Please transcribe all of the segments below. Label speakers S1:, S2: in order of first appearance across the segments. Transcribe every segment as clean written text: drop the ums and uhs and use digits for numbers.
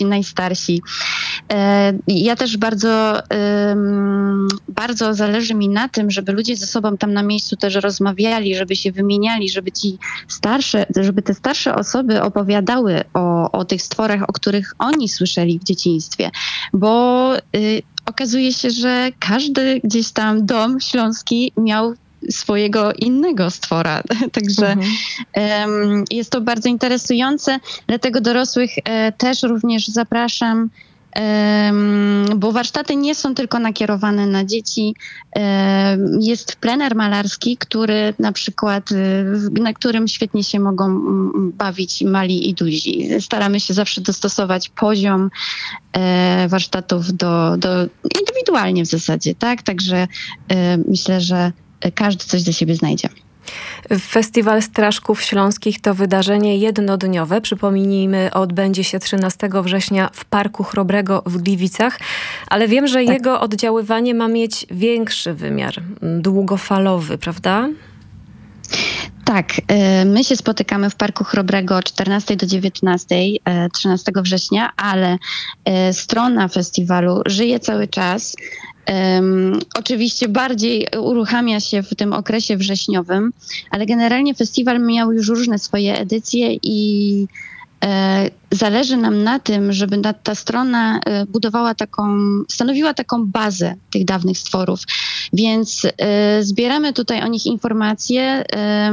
S1: ci najstarsi. Ja też bardzo zależy mi na tym, żeby ludzie ze sobą tam na miejscu też rozmawiali, żeby się wymieniali, żeby te starsze osoby opowiadały o tych stworach, o których oni słyszeli w dzieciństwie, bo okazuje się, że każdy gdzieś tam dom śląski miał swojego innego stwora. Także jest to bardzo interesujące. Dlatego dorosłych też również zapraszam, bo warsztaty nie są tylko nakierowane na dzieci. Jest plener malarski, który na przykład, na którym świetnie się mogą bawić mali i duzi. Staramy się zawsze dostosować poziom warsztatów do indywidualnie w zasadzie, tak? Także myślę, że każdy coś dla siebie znajdzie.
S2: Festiwal Straszków Śląskich to wydarzenie jednodniowe. Przypomnijmy, odbędzie się 13 września w Parku Chrobrego w Gliwicach, ale wiem, że jego oddziaływanie ma mieć większy wymiar, długofalowy, prawda?
S1: Tak, my się spotykamy w Parku Chrobrego od 14 do 19, 13 września, ale strona festiwalu żyje cały czas. Oczywiście bardziej uruchamia się w tym okresie wrześniowym, ale generalnie festiwal miał już różne swoje edycje i zależy nam na tym, żeby ta strona stanowiła taką bazę tych dawnych stworów. Więc zbieramy tutaj o nich informacje,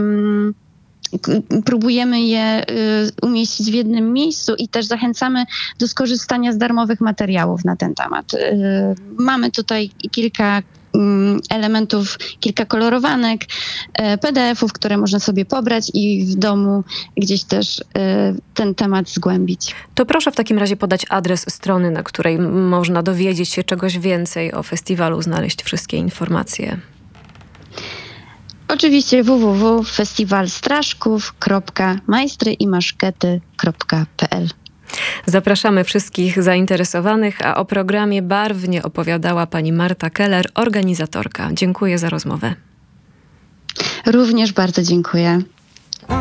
S1: próbujemy je umieścić w jednym miejscu i też zachęcamy do skorzystania z darmowych materiałów na ten temat. Mamy tutaj kilka elementów, kilka kolorowanek, PDF-ów, które można sobie pobrać i w domu gdzieś też ten temat zgłębić.
S2: To proszę w takim razie podać adres strony, na której można dowiedzieć się czegoś więcej o festiwalu, znaleźć wszystkie informacje.
S1: Oczywiście www.festiwalstraszków.majstryimaszkety.pl.
S2: Zapraszamy wszystkich zainteresowanych, a o programie barwnie opowiadała pani Marta Keller, organizatorka. Dziękuję za rozmowę.
S1: Również bardzo dziękuję.